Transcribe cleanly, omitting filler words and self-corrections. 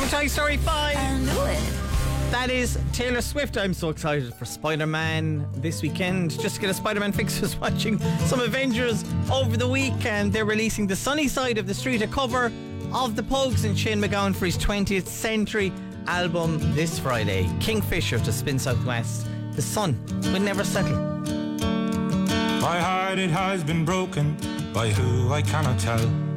From Toy Story 5. I knew it. That is Taylor Swift. I'm so excited for Spider-Man this weekend. Just to get a Spider-Man fix, was watching some Avengers over the week, and they're releasing The Sunny Side of the Street, a cover of The Pogues and Shane MacGowan for his 20th century album this Friday. Kingfisher to Spin Southwest. The sun will never settle. My heart, it has been broken by who I cannot tell.